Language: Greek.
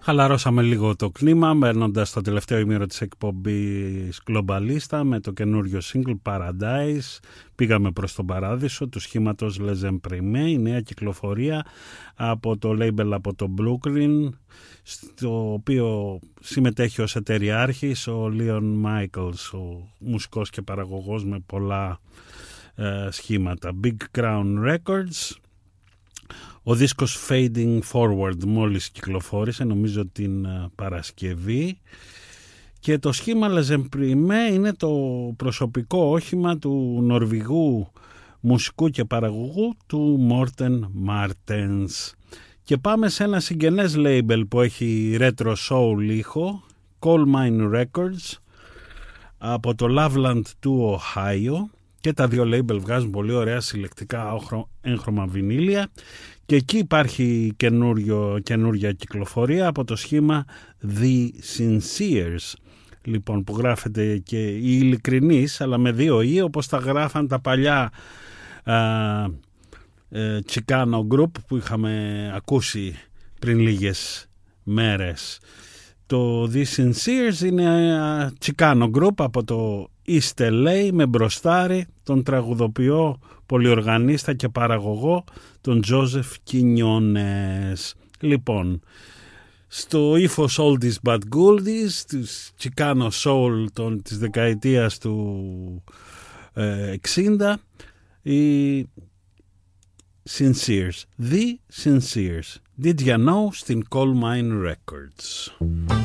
Χαλαρώσαμε λίγο το κλίμα μπαίνοντας στο τελευταίο ημίρο της εκπομπής Globalista με το καινούριο single Paradise. Πήγαμε προς τον παράδεισο του σχήματος Les Imprimés, η νέα κυκλοφορία από το label από το Brooklyn, στο οποίο συμμετέχει ως εταιριάρχης ο Leon Michaels, ο μουσικός και παραγωγός με πολλά σχήματα. Big Crown Records. Ο δίσκος Fading Forward μόλις κυκλοφόρησε, νομίζω την Παρασκευή, και το σχήμα Les Imprimés είναι το προσωπικό όχημα του Νορβηγού μουσικού και παραγωγού του Morten Martens. Και πάμε σε ένα συγγενές label που έχει retro soul ήχο, Coal Mine Records, από το Loveland του Ohio, και τα δύο label βγάζουν πολύ ωραία συλλεκτικά έγχρωμα βινίλια. Και εκεί υπάρχει καινούρια κυκλοφορία από το σχήμα The Sinceres, λοιπόν, που γράφεται και η ειλικρινής, αλλά με δύο «η», όπως τα γράφαν τα παλιά Chicano Group που είχαμε ακούσει πριν λίγες μέρες. Το The Sinceres είναι Chicano Group από το East LA με μπροστάρι τον τραγουδοποιό, πολυοργανίστα και παραγωγό τον Joseph Quinones. Λοιπόν, στο ύφος Oldies But Goldies, της Chicano Soul της δεκαετίας του 60, οι Sinceres, The Sinceres. Did ya know στην Coal Mine Records.